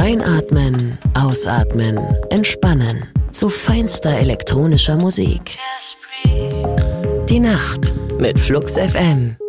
Einatmen, ausatmen, entspannen. Zu feinster elektronischer Musik. Die Nacht mit Flux FM.